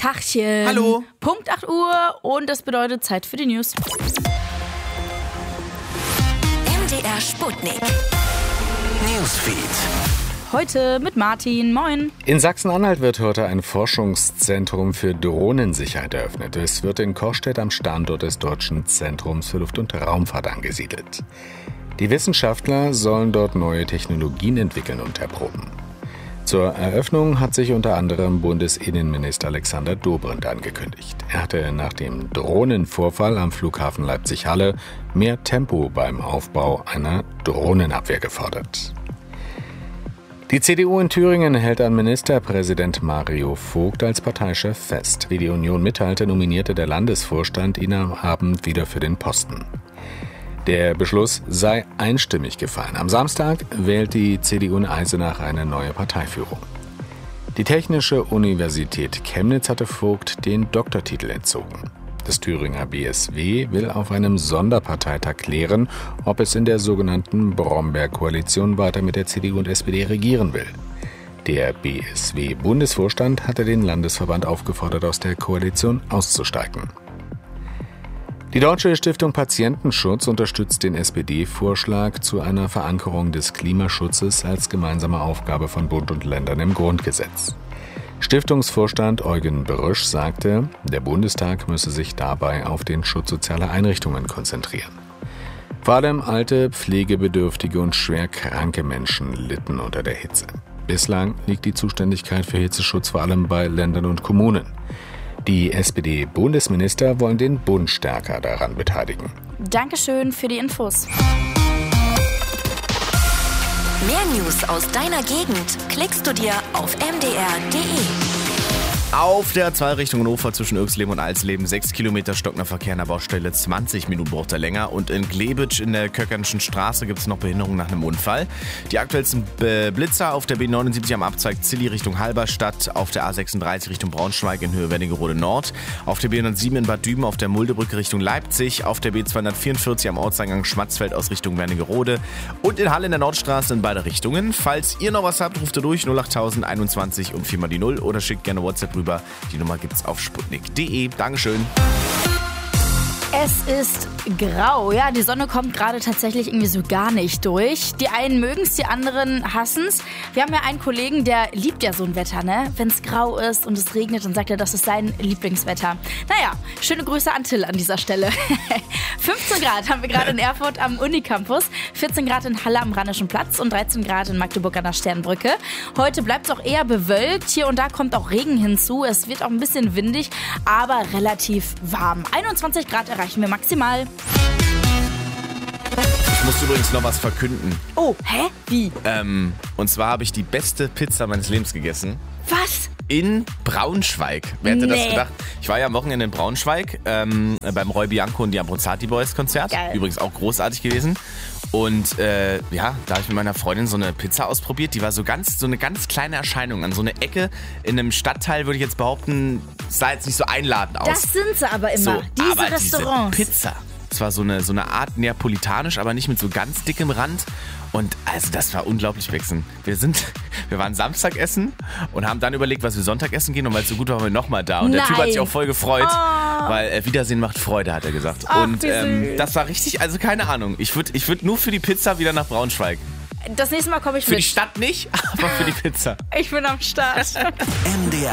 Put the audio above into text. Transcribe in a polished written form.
Tachchen. Hallo. Punkt 8 Uhr und das bedeutet Zeit für die News. MDR Sputnik. Newsfeed. Heute mit Martin. Moin. In Sachsen-Anhalt wird heute ein Forschungszentrum für Drohnensicherheit eröffnet. Es wird in Courstedt am Standort des Deutschen Zentrums für Luft- und Raumfahrt angesiedelt. Die Wissenschaftler sollen dort neue Technologien entwickeln und erproben. Zur Eröffnung hat sich unter anderem Bundesinnenminister Alexander Dobrindt angekündigt. Er hatte nach dem Drohnenvorfall am Flughafen Leipzig-Halle mehr Tempo beim Aufbau einer Drohnenabwehr gefordert. Die CDU in Thüringen hält an Ministerpräsident Mario Vogt als Parteichef fest. Wie die Union mitteilte, nominierte der Landesvorstand ihn am Abend wieder für den Posten. Der Beschluss sei einstimmig gefallen. Am Samstag wählt die CDU in Eisenach eine neue Parteiführung. Die Technische Universität Chemnitz hatte Vogt den Doktortitel entzogen. Das Thüringer BSW will auf einem Sonderparteitag klären, ob es in der sogenannten Bromberg-Koalition weiter mit der CDU und SPD regieren will. Der BSW-Bundesvorstand hatte den Landesverband aufgefordert, aus der Koalition auszusteigen. Die Deutsche Stiftung Patientenschutz unterstützt den SPD-Vorschlag zu einer Verankerung des Klimaschutzes als gemeinsame Aufgabe von Bund und Ländern im Grundgesetz. Stiftungsvorstand Eugen Brüsch sagte, der Bundestag müsse sich dabei auf den Schutz sozialer Einrichtungen konzentrieren. Vor allem alte, pflegebedürftige und schwer kranke Menschen litten unter der Hitze. Bislang liegt die Zuständigkeit für Hitzeschutz vor allem bei Ländern und Kommunen. Die SPD-Bundesminister wollen den Bund stärker daran beteiligen. Dankeschön für die Infos. Mehr News aus deiner Gegend klickst du dir auf mdr.de. Auf der 2 Richtung Hannover zwischen Irxleben und Alsleben 6 Kilometer stockender Verkehr an der Baustelle, 20 Minuten braucht er länger. Und in Glebitsch in der Köckernschen Straße gibt es noch Behinderungen nach einem Unfall. Die aktuellsten Blitzer auf der B79 am Abzweig Zilli Richtung Halberstadt, auf der A36 Richtung Braunschweig in Höhe Wernigerode Nord, auf der B107 in Bad Düben auf der Muldebrücke Richtung Leipzig, auf der B244 am Ortseingang Schmatzfeld aus Richtung Wernigerode und in Halle in der Nordstraße in beide Richtungen. Falls ihr noch was habt, ruft ihr durch 08000 21 und 4 mal die 0 oder schickt gerne WhatsApp rüber. Die Nummer gibt's auf sputnik.de. Dankeschön. Es ist grau. Ja, die Sonne kommt gerade tatsächlich irgendwie so gar nicht durch. Die einen mögen es, die anderen hassen es. Wir haben ja einen Kollegen, der liebt ja so ein Wetter, ne? Wenn es grau ist und es regnet, dann sagt er, das ist sein Lieblingswetter. Naja, schöne Grüße an Till an dieser Stelle. 15 Grad haben wir gerade in Erfurt am Unicampus, 14 Grad in Halle am Rheinischen Platz und 13 Grad in Magdeburg an der Sternbrücke. Heute bleibt es auch eher bewölkt. Hier und da kommt auch Regen hinzu. Es wird auch ein bisschen windig, aber relativ warm. 21 Grad erreichen wir maximal. Ich muss übrigens noch was verkünden. Oh, hä? Wie? Und zwar habe ich die beste Pizza meines Lebens gegessen. Was? In Braunschweig. Wer hätte das gedacht? Ich war ja am Wochenende in Braunschweig beim Roy Bianco und die Abruzzati Boys Konzert. Geil. Übrigens auch großartig gewesen. Und da habe ich mit meiner Freundin so eine Pizza ausprobiert. Die war so eine ganz kleine Erscheinung. An so eine Ecke in einem Stadtteil, würde ich jetzt behaupten, sah jetzt nicht so einladend aus. Das sind sie aber immer, so, diese aber Restaurants. Diese Pizza. Es war so eine Art neapolitanisch, aber nicht mit so ganz dickem Rand. Und also das war unglaublich wechselnd. Wir waren Samstag essen und haben dann überlegt, was wir Sonntag essen gehen. Und weil es so gut war, waren wir nochmal da. Und der Typ hat sich auch voll gefreut, weil Wiedersehen macht Freude, hat er gesagt. Ach, und das war richtig, also keine Ahnung. Ich würd nur für die Pizza wieder nach Braunschweig. Das nächste Mal komme ich Für mit. die Stadt nicht, aber für die Pizza. Ich bin am Start. MDR